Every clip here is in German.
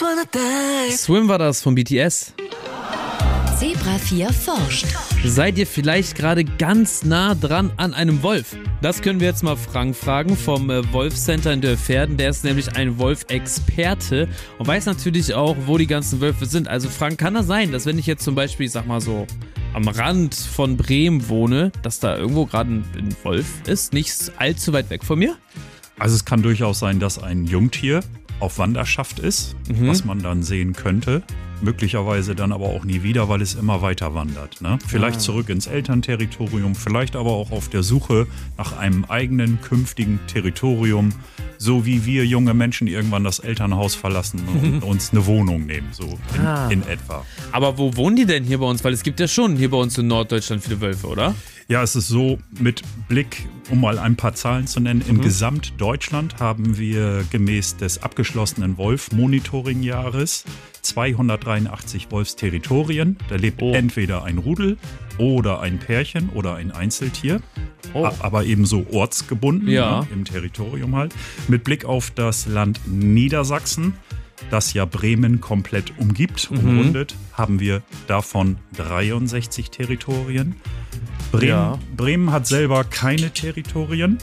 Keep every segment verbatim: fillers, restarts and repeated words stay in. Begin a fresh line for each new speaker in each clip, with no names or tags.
Swim war das von B T S.
Zebra vier forscht.
Seid ihr vielleicht gerade ganz nah dran an einem Wolf? Das können wir jetzt mal Frank fragen vom äh, Wolfcenter in Dörferden. Der ist nämlich ein Wolfexperte und weiß natürlich auch, wo die ganzen Wölfe sind. Also Frank, kann das sein, dass wenn ich jetzt zum Beispiel, ich sag mal so, am Rand von Bremen wohne, dass da irgendwo gerade ein, ein Wolf ist, nicht allzu weit weg von mir?
Also es kann durchaus sein, dass ein Jungtier auf Wanderschaft ist, mhm. was man dann sehen könnte. Möglicherweise dann aber auch nie wieder, weil es immer weiter wandert. Ne? Vielleicht ah. zurück ins Elternterritorium, vielleicht aber auch auf der Suche nach einem eigenen künftigen Territorium, so wie wir junge Menschen irgendwann das Elternhaus verlassen und uns eine Wohnung nehmen, so in, ah. in etwa.
Aber wo wohnen die denn hier bei uns? Weil es gibt ja schon hier bei uns in Norddeutschland viele Wölfe, oder?
Ja, es ist so, mit Blick, um mal ein paar Zahlen zu nennen, im
Mhm.
Gesamtdeutschland haben wir gemäß des abgeschlossenen Wolf-Monitoring-Jahres zweihundertdreiundachtzig Wolfsterritorien. Da lebt
Oh.
entweder ein Rudel oder ein Pärchen oder ein Einzeltier,
Oh.
a- aber ebenso ortsgebunden,
Ja.
ne, im Territorium halt. Mit Blick auf das Land Niedersachsen, das ja Bremen komplett umgibt,
Mhm.
umrundet, haben wir davon dreiundsechzig Territorien. Bremen,
Ja.
Bremen hat selber keine Territorien.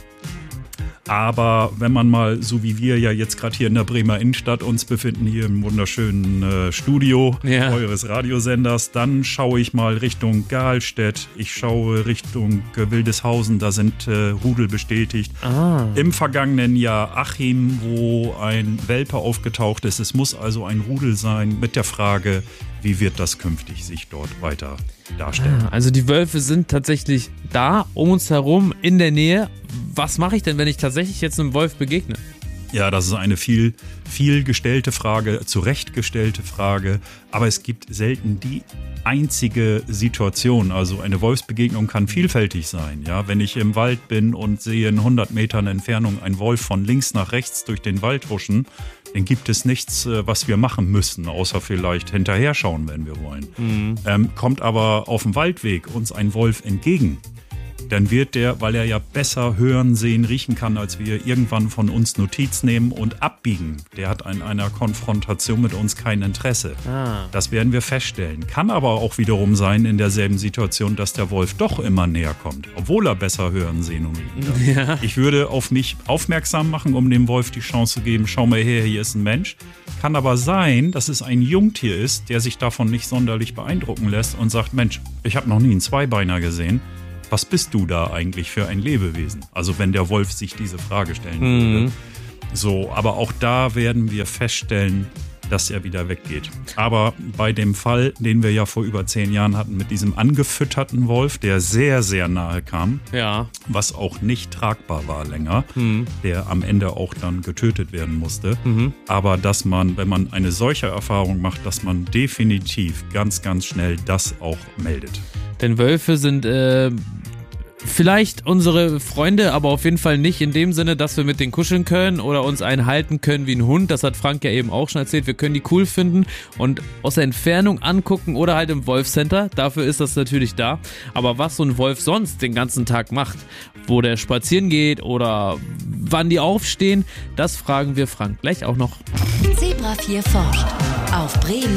Aber wenn man mal, so wie wir ja jetzt gerade hier in der Bremer Innenstadt uns befinden, hier im wunderschönen äh, Studio
Ja.
eures Radiosenders, dann schaue ich mal Richtung Gahlstedt, ich schaue Richtung äh, Wildeshausen, da sind äh, Rudel bestätigt.
Ah.
Im vergangenen Jahr Achim, wo ein Welpe aufgetaucht ist. Es muss also ein Rudel sein mit der Frage, wie wird das künftig sich dort weiter darstellen?
Ah, also die Wölfe sind tatsächlich da, um uns herum, in der Nähe. Was mache ich denn, wenn ich tatsächlich jetzt einem Wolf begegne?
Ja, das ist eine viel, viel gestellte Frage, zurechtgestellte Frage. Aber es gibt selten die einzige Situation. Also eine Wolfsbegegnung kann vielfältig sein. Ja, wenn ich im Wald bin und sehe in hundert Metern Entfernung einen Wolf von links nach rechts durch den Wald huschen, dann gibt es nichts, was wir machen müssen, außer vielleicht hinterher schauen, wenn wir wollen. Mhm. Ähm, kommt aber auf dem Waldweg uns ein Wolf entgegen, dann wird der, weil er ja besser hören, sehen, riechen kann, als wir, irgendwann von uns Notiz nehmen und abbiegen. Der hat an einer Konfrontation mit uns kein Interesse.
Ah.
Das werden wir feststellen. Kann aber auch wiederum sein in derselben Situation, dass der Wolf doch immer näher kommt, obwohl er besser hören, sehen und riechen kann.
Ja.
Ich würde auf mich aufmerksam machen, um dem Wolf die Chance zu geben, schau mal her, hier ist ein Mensch. Kann aber sein, dass es ein Jungtier ist, der sich davon nicht sonderlich beeindrucken lässt und sagt, Mensch, ich habe noch nie einen Zweibeiner gesehen. Was bist du da eigentlich für ein Lebewesen? Also wenn der Wolf sich diese Frage stellen würde.
Mhm.
So, aber auch da werden wir feststellen, dass er wieder weggeht. Aber bei dem Fall, den wir ja vor über zehn Jahren hatten, mit diesem angefütterten Wolf, der sehr, sehr nahe kam,
Ja.
was auch nicht tragbar war länger,
Mhm.
der am Ende auch dann getötet werden musste.
Mhm.
Aber dass man, wenn man eine solche Erfahrung macht, dass man definitiv ganz, ganz schnell das auch meldet.
Denn Wölfe sind äh, vielleicht unsere Freunde, aber auf jeden Fall nicht in dem Sinne, dass wir mit denen kuscheln können oder uns einen halten können wie ein Hund. Das hat Frank ja eben auch schon erzählt. Wir können die cool finden und aus der Entfernung angucken oder halt im Wolfcenter. Dafür ist das natürlich da. Aber was so ein Wolf sonst den ganzen Tag macht, wo der spazieren geht oder wann die aufstehen, das fragen wir Frank gleich auch noch.
Zebra vier forscht. Auf Bremen